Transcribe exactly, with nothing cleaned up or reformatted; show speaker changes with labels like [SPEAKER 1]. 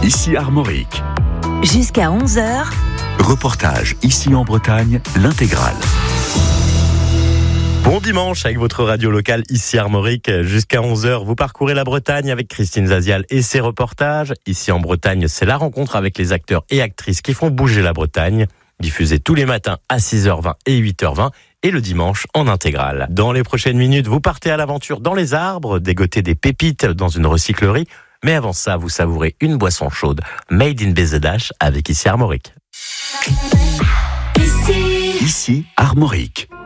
[SPEAKER 1] ici Armorique.
[SPEAKER 2] Jusqu'à onze heures.
[SPEAKER 1] Reportage ici en Bretagne, l'intégrale.
[SPEAKER 3] Bon dimanche avec votre radio locale ici Armorique. Jusqu'à onze heures, vous parcourez la Bretagne avec Christine Zazial et ses reportages. Ici en Bretagne, c'est la rencontre avec les acteurs et actrices qui font bouger la Bretagne. Diffusée tous les matins à six heures vingt et huit heures vingt et le dimanche en intégrale. Dans les prochaines minutes, vous partez à l'aventure dans les arbres, dégoter des pépites dans une recyclerie. Mais avant ça, vous savourez une boisson chaude made in B Z H avec ici Armorique.
[SPEAKER 1] Ici Armorique.